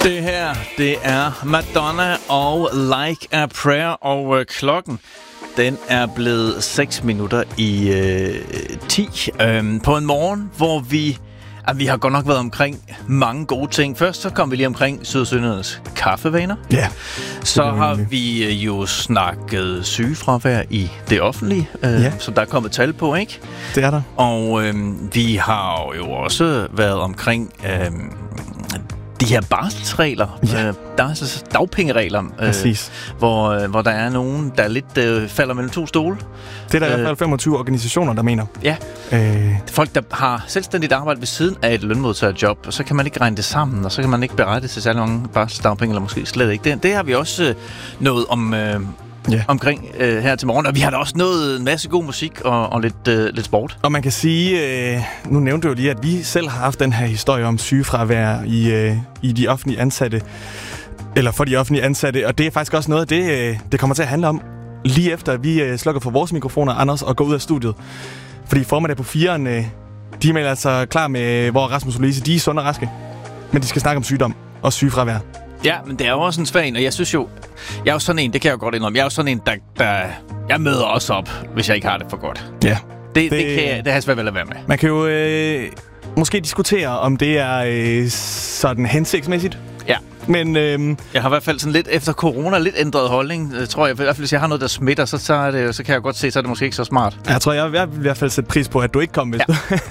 Det her, det er Madonna og Like a Prayer, og klokken, den er blevet 6 minutter i 10 på en morgen, hvor vi har godt nok været omkring mange gode ting. Først så kom vi lige omkring Sydsøndernes kaffevaner. Ja. Så har vi jo snakket sygefravær i det offentlige, som der er kommet tal på, ikke? Det er der. Og vi har jo også været omkring de her barselsregler, dagpengeregler, hvor der er nogen, der lidt falder mellem to stole. Det er der i hvert fald 25 organisationer, der mener. Ja. Folk, der har selvstændigt arbejde ved siden af et lønmodtagerjob, og så kan man ikke regne det sammen, og så kan man ikke berette til særlig mange barselsdagpenge, eller måske slet ikke. Det har vi også nået om... omkring her til morgen. Og vi har da også nået en masse god musik og lidt sport. Og man kan sige, nu nævnte du jo lige, at vi selv har haft den her historie om sygefravær i de offentlige ansatte, eller for de offentlige ansatte, og det er faktisk også noget af det kommer til at handle om, lige efter vi slukker for vores mikrofoner, Anders, og går ud af studiet. Fordi formiddag på 4'eren, de er altså klar med, hvor Rasmus og Louise, de er sunde og raske, men de skal snakke om sygdom og sygefravær. Ja, men det er jo også en svag en, og jeg synes jo, jeg er jo sådan en, det kan jeg jo godt indrømme, jeg er jo sådan en, der jeg møder også op, hvis jeg ikke har det for godt. Ja. Det har jeg svært ved at være med. Man kan jo måske diskutere, om det er sådan hensigtsmæssigt. Ja. Men jeg har i hvert fald sådan lidt efter corona lidt ændret holdning, tror jeg. I hvert fald, hvis jeg har noget, der smitter, så kan jeg godt se, så er det måske ikke så smart. Jeg tror, jeg vil i hvert fald sætte pris på, at du ikke kom,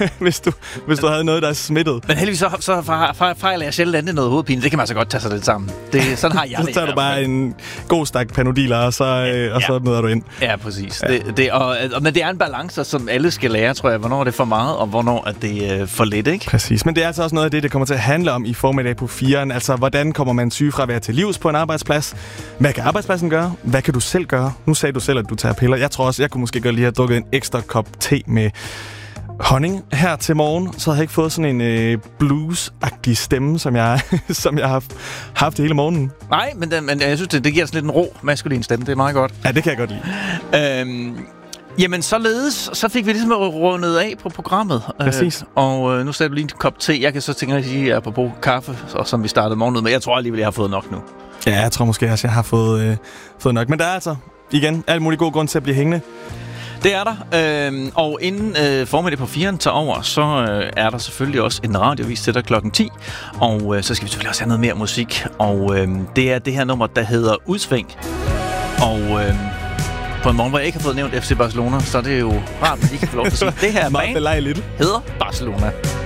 hvis du havde noget, der er smittet. Men heldigvis så fejler jeg sjældent andet noget hovedpine. Det kan man så godt tage sig lidt sammen. Sådan har jeg det. Så tager du bare en god stak Panodiler, og så møder du ind. Ja, præcis. Ja. Men det er en balance, som alle skal lære, tror jeg. Hvornår er det for meget, og hvornår er det for lidt, ikke? Præcis. Men det er altså også noget af det kommer til at handle om i formiddag på 4'eren. Altså, hvordan kommer man sygefravær til livs på en arbejdsplads? Hvad kan arbejdspladsen gøre? Hvad kan du selv gøre? Nu sagde du selv, at du tager piller. Jeg tror også, jeg kunne måske godt lige have drukket en ekstra kop te med honning her til morgen. Så havde jeg ikke fået sådan en blues-agtig stemme, som jeg har haft hele morgenen. Nej, men jeg synes, det giver sådan lidt en ro maskulin stemme. Det er meget godt. Ja, det kan jeg godt lide. Jamen, således, så fik vi ligesom rundet af på programmet. Præcis. Og nu sagde du lige en kop te. Jeg kan så tænke at sige, apropos kaffe, som vi startede morgenen med. Jeg tror alligevel, jeg har fået nok nu. Ja, jeg tror måske også, jeg har fået nok. Men der er altså, igen, alt muligt god grund til at blive hængende. Det er der. Og inden formiddag på 4'eren tager over, så er der selvfølgelig også en radiovis til dig klokken 10. Og så skal vi selvfølgelig også have noget mere musik. Og det er det her nummer, der hedder Udsving. Og... på en morgen, hvor jeg ikke har fået nævnt FC Barcelona, så er det jo rart, at I kan få lov til at sige, det her band hedder Barcelona.